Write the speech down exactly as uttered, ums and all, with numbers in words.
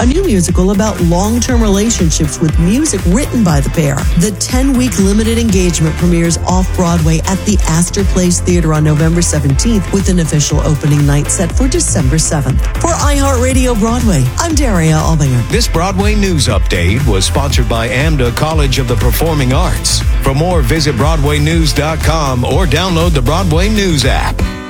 a new musical about long-term relationships with music written by the pair. The ten-week limited engagement premieres off-Broadway at the Astor Place Theater on November seventeenth with an official opening night set for December seventh. For iHeartRadio Broadway, I'm Daria Albinger. This Broadway News Update was sponsored by AMDA College of the Performing Arts. For more, visit Broadway News dot com or download the Broadway News app.